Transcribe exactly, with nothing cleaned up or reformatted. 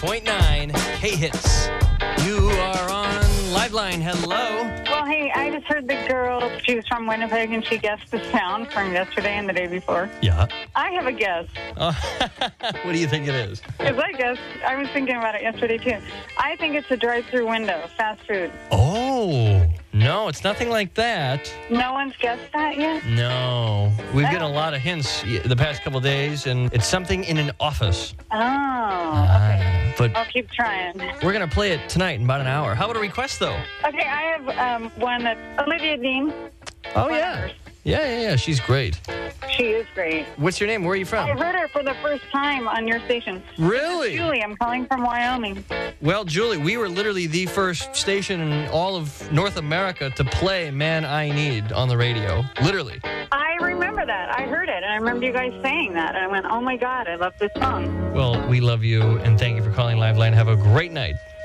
point nine K-Hits. You are on Liveline. Hello. Well, hey, I just heard the girl, she was from Winnipeg, and she guessed the sound from yesterday and the day before. Yeah. I have a guess. Uh, what do you think it is? Because I guess, I was thinking about it yesterday, too. I think it's a drive-through window, fast food. Oh, no, it's nothing like that. No one's guessed that yet? No. We've gotten a lot of hints the past couple days, and it's something in an office. Oh, Ah, okay. but I'll keep trying. we're going to play it tonight in about an hour. How about a request, though? Okay, I have um, one that's Olivia Dean. Oh, yeah. Yeah, yeah, yeah. She's great. She is great. What's your name? Where are you I from? heard her for the first time on your station. Really? Julie, I'm calling from Wyoming. Well, Julie, we were literally the first station in all of North America to play Man I Need on the radio. Literally. I remember that. I heard it, and I remember you guys saying that. And I went, oh, my God, I love this song. Well, we love you, and thank you for calling Liveline. Have a great night.